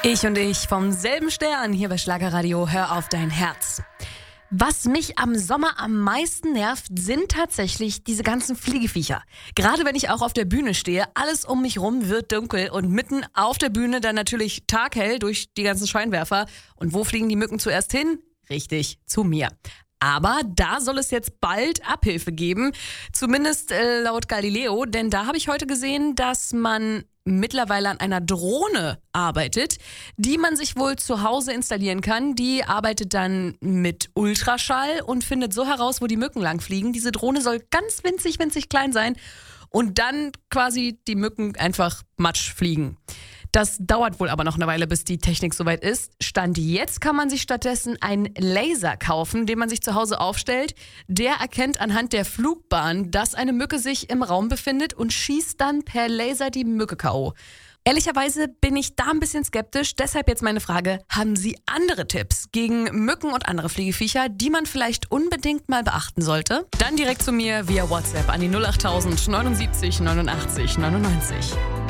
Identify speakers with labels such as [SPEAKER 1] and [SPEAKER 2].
[SPEAKER 1] Ich und ich vom selben Stern hier bei Schlagerradio. Hör auf dein Herz. Was mich am Sommer am meisten nervt, sind tatsächlich diese ganzen Fliegeviecher. Gerade wenn ich auch auf der Bühne stehe, alles um mich rum wird dunkel und mitten auf der Bühne dann natürlich taghell durch die ganzen Scheinwerfer. Und wo fliegen die Mücken zuerst hin? Richtig, zu mir. Aber da soll es jetzt bald Abhilfe geben, zumindest laut Galileo, denn da habe ich heute gesehen, dass man mittlerweile an einer Drohne arbeitet, die man sich wohl zu Hause installieren kann. Die arbeitet dann mit Ultraschall und findet so heraus, wo die Mücken lang fliegen. Diese Drohne soll ganz winzig, winzig klein sein und dann quasi die Mücken einfach matsch fliegen. Das dauert wohl aber noch eine Weile, bis die Technik soweit ist. Stand jetzt kann man sich stattdessen einen Laser kaufen, den man sich zu Hause aufstellt. Der erkennt anhand der Flugbahn, dass eine Mücke sich im Raum befindet und schießt dann per Laser die Mücke K.O. Ehrlicherweise bin ich da ein bisschen skeptisch. Deshalb jetzt meine Frage, haben Sie andere Tipps gegen Mücken und andere Fliegeviecher, die man vielleicht unbedingt mal beachten sollte? Dann direkt zu mir via WhatsApp an die 08000 79 89 99.